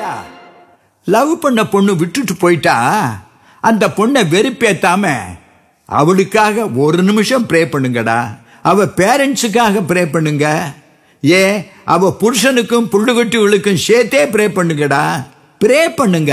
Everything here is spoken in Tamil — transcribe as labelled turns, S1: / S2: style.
S1: லவ் பண்ண பொண்ணு விட்டுட்டு போயிட்டா அந்த பொண்ணை வெறுப்பேத்தாம அவளுக்காக ஒரு நிமிஷம் ப்ரே பண்ணுங்கடா. அவ பேரண்ட்ஸுக்காக ப்ரே பண்ணுங்க. அவ புருஷனுக்கும் புள்ளுகுட்டிகளுக்கும் சேர்த்தே ப்ரே பண்ணுங்கடா. ப்ரே பண்ணுங்க.